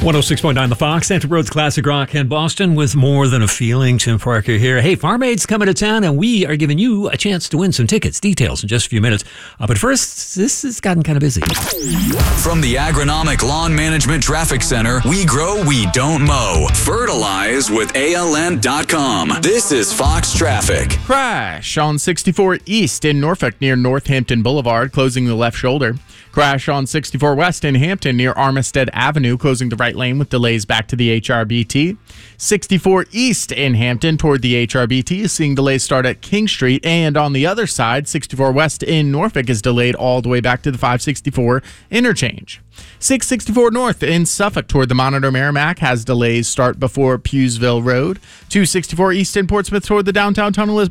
106.9 The Fox, Hampton Roads Classic Rock in Boston with More Than a Feeling. Tim Parker here. Hey, Farm Aid's coming to town, and we are giving you a chance to win some tickets. Details in just a few minutes. But first, this has gotten kind of busy. From the Agronomic Lawn Management Traffic Center, we grow, we don't mow. Fertilize with ALN.com. This is Fox Traffic. Crash on 64 East in Norfolk near Northampton Boulevard, closing the left shoulder. Crash on 64 West in Hampton near Armistead Avenue, closing the right lane with delays back to the HRBT. 64 East in Hampton toward the HRBT is seeing delays start at King Street. And on the other side, 64 West in Norfolk is delayed all the way back to the 564 interchange. 664 North in Suffolk toward the Monitor Merrimack has delays start before Pewsville Road. 264 East in Portsmouth toward the downtown tunnel is